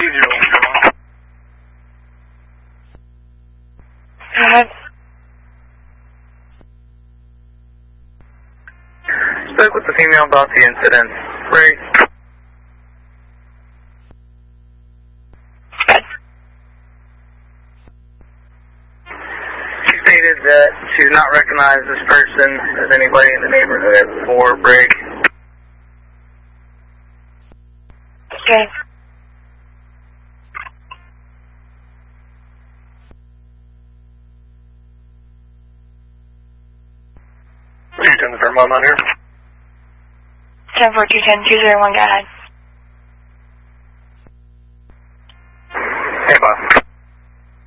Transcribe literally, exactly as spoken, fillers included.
zero one. Go ahead. Spoke with the female about the incident. Right. Good. She stated that she did not recognize this person as anybody in the neighborhood for break. Okay. What are you doing, the Vermont on here? ten four two ten two zero one, go ahead. Hey, boss.